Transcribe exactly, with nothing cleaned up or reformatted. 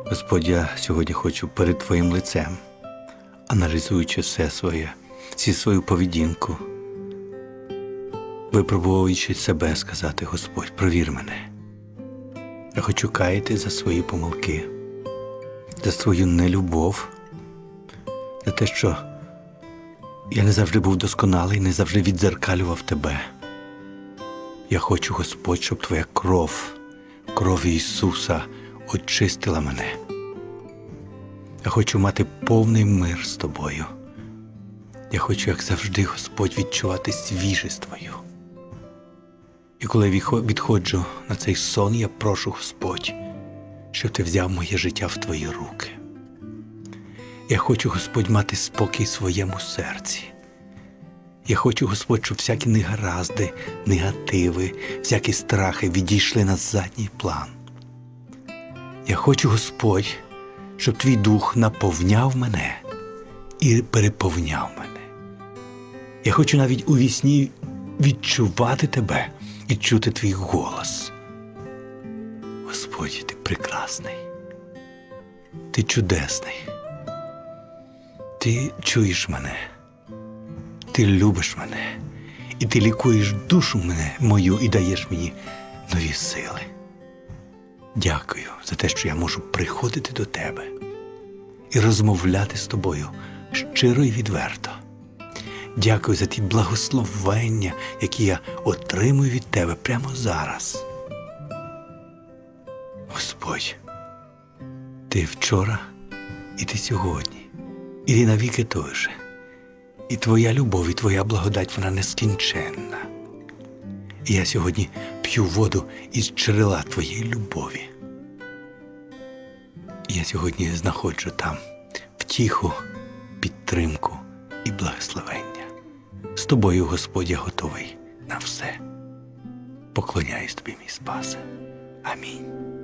Господь, я сьогодні хочу перед Твоїм лицем, аналізуючи все своє, всі свою поведінку, випробовуючи себе, сказати: Господь, провір мене. Я хочу каяти за свої помилки, за свою нелюбов, за те, що я не завжди був досконалий, не завжди віддзеркалював Тебе. Я хочу, Господь, щоб Твоя кров, кров Ісуса очистила мене. Я хочу мати повний мир з Тобою. Я хочу, як завжди, Господь, відчувати свіжість Твою. І коли відходжу на цей сон, я прошу, Господь, щоб Ти взяв моє життя в Твої руки. Я хочу, Господь, мати спокій в своєму серці. Я хочу, Господь, щоб всякі негаразди, негативи, всякі страхи відійшли на задній план. Я хочу, Господь, щоб Твій Дух наповняв мене і переповняв мене. Я хочу навіть у вісні відчувати Тебе і чути Твій голос. Господь, Ти прекрасний, Ти чудесний, Ти чуєш мене, Ти любиш мене, і Ти лікуєш душу мене, мою і даєш мені нові сили. Дякую за те, що я можу приходити до Тебе і розмовляти з Тобою щиро і відверто. Дякую за ті благословення, які я отримую від Тебе прямо зараз. Господь, Ти вчора і Ти сьогодні, і Ти навіки той же. І Твоя любов, і Твоя благодать, вона нескінченна. І я сьогодні п'ю воду із джерела Твоєї любові. І я сьогодні знаходжу там втіху, підтримку і благословення. З Тобою, Господь, я готовий на все. Поклоняюсь Тобі, мій Спасе. Амінь.